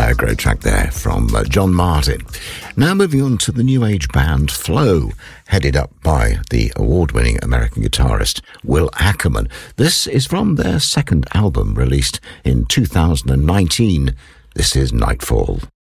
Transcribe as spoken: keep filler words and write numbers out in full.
Uh, great track there from uh, John Martin. Now moving on to the new age band Flow, headed up by the award-winning American guitarist Will Ackerman. This is from their second album released in two thousand nineteen. This is Nightfall.